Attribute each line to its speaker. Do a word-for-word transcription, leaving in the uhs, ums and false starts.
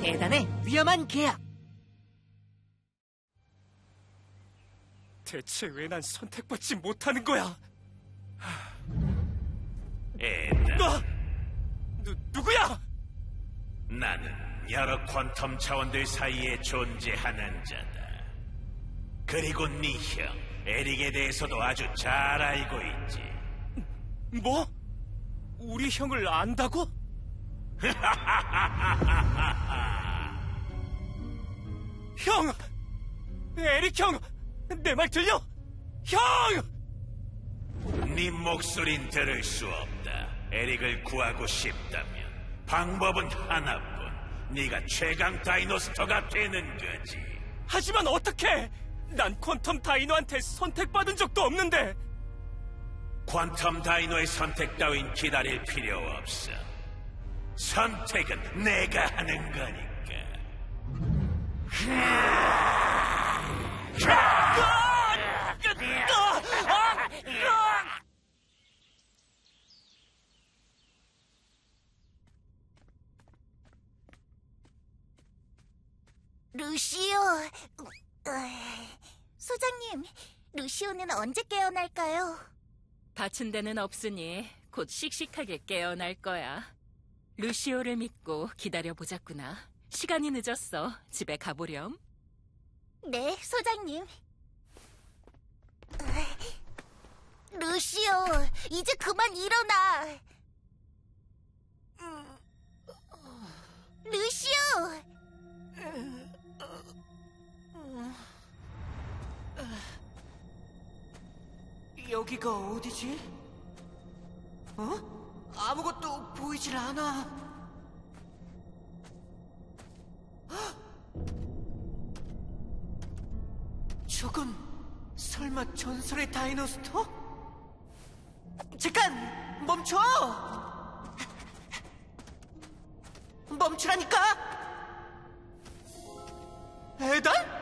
Speaker 1: 대단해. 위험한 계약.
Speaker 2: 대체 왜 난 선택받지 못하는 거야?
Speaker 3: 에다,
Speaker 2: 너! 누, 누구야?
Speaker 3: 나는 여러 퀀텀 차원들 사이에 존재하는 자다. 그리고 네 형, 에릭에 대해서도 아주 잘 알고 있지.
Speaker 2: 뭐? 우리 형을 안다고? 형! 에릭 형! 내 말 들려? 형!
Speaker 3: 네 목소린 들을 수 없다. 에릭을 구하고 싶다면 방법은 하나뿐. 네가 최강 다이노스터가 되는 거지.
Speaker 2: 하지만 어떡해! 난 퀀텀 다이노한테 선택받은 적도 없는데!
Speaker 3: 퀀텀 다이노의 선택 따윈 기다릴 필요 없어. 선택은 내가 하는 거니까.
Speaker 4: 루시오, 소장님, 루시오는 언제 깨어날까요?
Speaker 5: 다친 데는 없으니 곧 씩씩하게 깨어날 거야. 루시오를 믿고 기다려보자꾸나. 시간이 늦었어. 집에 가보렴.
Speaker 4: 네, 소장님. 루시오, 이제 그만 일어나. 루시오!
Speaker 1: 여기가 어디지? 어? 아무것도 보이질 않아. 저건 설마 전설의 다이노스터? 잠깐! 멈춰! 멈추라니까! 에단?